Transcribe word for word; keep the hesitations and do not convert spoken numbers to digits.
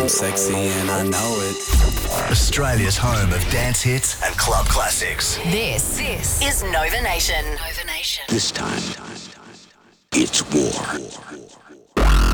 sexy and I know it. Australia's home of dance hits and club classics. This, this is Nova Nation. Nova Nation. This time, it's war.